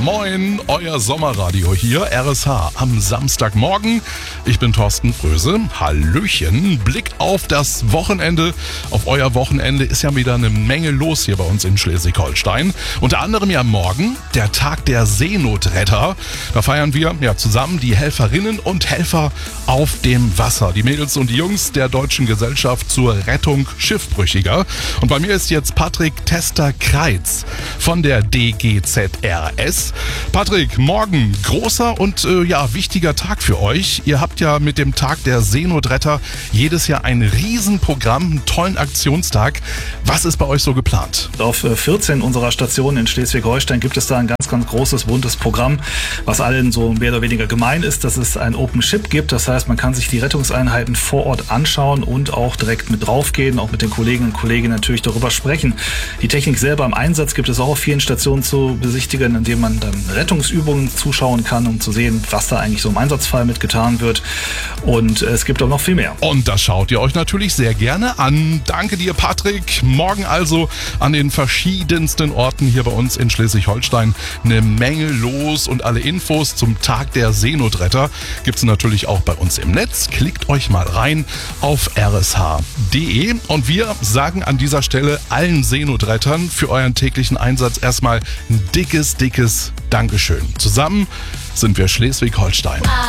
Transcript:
Moin, euer Sommerradio hier, RSH am Samstagmorgen. Ich bin Thorsten Fröse. Hallöchen. Blick auf das Wochenende. Auf euer Wochenende ist ja wieder eine Menge los hier bei uns in Schleswig-Holstein. Unter anderem ja morgen der Tag der Seenotretter. Da feiern wir ja zusammen die Helferinnen und Helfer auf dem Wasser. Die Mädels und die Jungs der Deutschen Gesellschaft zur Rettung Schiffbrüchiger. Und bei mir ist jetzt Patrick Tester-Kreitz von der DGZRS. Patrick, morgen großer und wichtiger Tag für euch. Ihr habt ja mit dem Tag der Seenotretter jedes Jahr ein Riesenprogramm, einen tollen Aktionstag. Was ist bei euch so geplant? Auf 14 unserer Stationen in Schleswig-Holstein gibt es da ein ganz großes, buntes Programm, was allen so mehr oder weniger gemein ist, dass es ein Open Ship gibt. Das heißt, man kann sich die Rettungseinheiten vor Ort anschauen und auch direkt mit draufgehen, auch mit den Kolleginnen und Kollegen natürlich darüber sprechen. Die Technik selber im Einsatz gibt es auch auf vielen Stationen zu besichtigen, indem man dann Rettungsübungen zuschauen kann, um zu sehen, was da eigentlich so im Einsatzfall mitgetan wird. Und es gibt auch noch viel mehr. Und das schaut ihr euch natürlich sehr gerne an. Danke dir, Patrick. Morgen also an den verschiedensten Orten hier bei uns in Schleswig-Holstein eine Menge los und alle Infos zum Tag der Seenotretter gibt es natürlich auch bei uns im Netz. Klickt euch mal rein auf rsh.de und wir sagen an dieser Stelle allen Seenotrettern für euren täglichen Einsatz erstmal ein dickes Dankeschön. Zusammen sind wir Schleswig-Holstein.